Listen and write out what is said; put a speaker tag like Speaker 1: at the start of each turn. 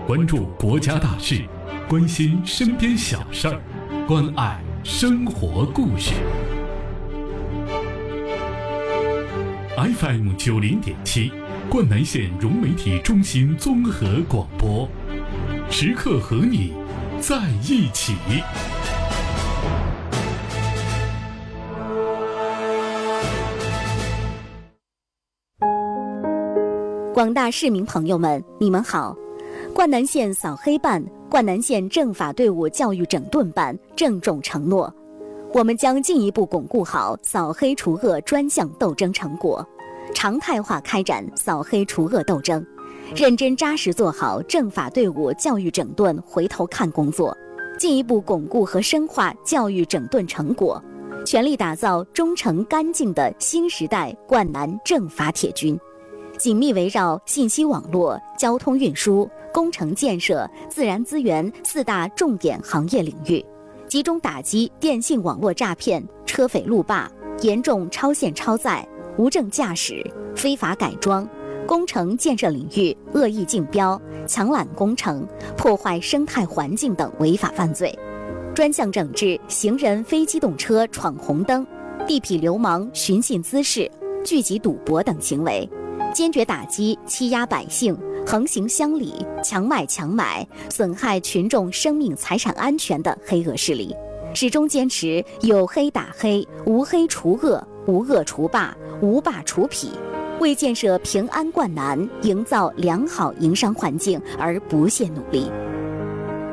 Speaker 1: 关注国家大事，关心身边小事儿，关爱生活故事。FM 90.7，灌南县融媒体中心综合广播，时刻和你在一起。
Speaker 2: 广大市民朋友们，你们好！灌南县扫黑办、灌南县政法队伍教育整顿办郑重承诺，我们将进一步巩固好扫黑除恶专项斗争成果，常态化开展扫黑除恶斗争，认真扎实做好政法队伍教育整顿回头看工作，进一步巩固和深化教育整顿成果，全力打造忠诚干净的新时代灌南政法铁军。紧密围绕信息网络、交通运输、工程建设、自然资源4大重点行业领域，集中打击电信网络诈骗、车匪路霸、严重超限超载、无证驾驶、非法改装、工程建设领域恶意竞标、抢揽工程、破坏生态环境等违法犯罪，专项整治行人非机动车闯红灯、地痞流氓寻衅滋事、聚集赌博等行为，坚决打击欺压百姓、横行乡里、强卖强买、损害群众生命财产安全的黑恶势力，始终坚持有黑打黑、无黑除恶、无恶除霸、无霸除痞，为建设平安灌南、营造良好营商环境而不懈努力。